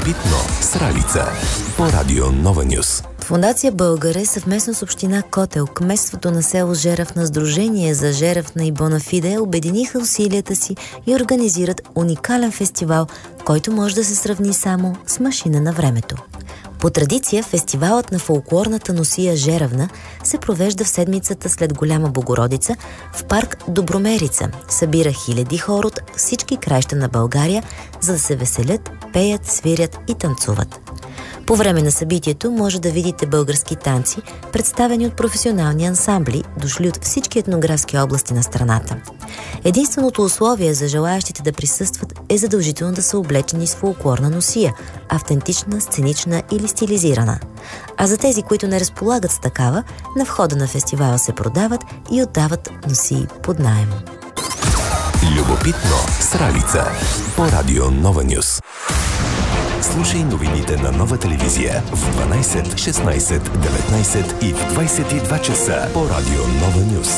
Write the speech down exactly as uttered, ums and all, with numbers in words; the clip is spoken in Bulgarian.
Любопитно с Ралица по Радио Нова Нюс. Фондация Българе съвместно с община Котел, кметството на село Жеравна, Сдружение за Жеравна и Бонафиде обединиха усилията си и организират уникален фестивал, който може да се сравни само с машина на времето. По традиция, фестивалът на фолклорната носия Жеравна се провежда в седмицата след Голяма Богородица в парк Добромерица. Събира хиляди хора от всички краища на България, за да се веселят, пеят, свирят и танцуват. По време на събитието може да видите български танци, представени от професионални ансамбли, дошли от всички етнографски области на страната. Единственото условие за желаящите да присъстват е задължително да са облечени с фолклорна носия, автентична, сценична или стилизирана. А за тези, които не разполагат с такава, на входа на фестивала се продават и отдават носии под наем. Любопитно с Ралица по Радио Нова Нюс. Слушай новините на Нова телевизия в дванайсет, шестнайсет, деветнайсет и в двайсет и два часа по Радио Нова Нюс.